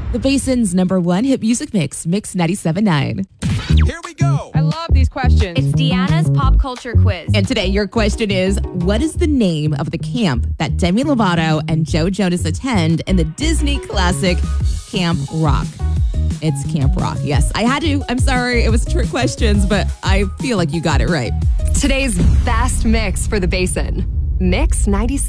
The Basin's #1 hit music mix, Mix 97.9. Here we go. I love these questions. It's Deanna's pop culture quiz. And today, your question is, what is the name of the camp that Demi Lovato and Joe Jonas attend in the Disney classic Camp Rock? It's Camp Rock. Yes, I had to. I'm sorry. It was trick questions, but I feel like you got it right. Today's best mix for the Basin. Mix 97.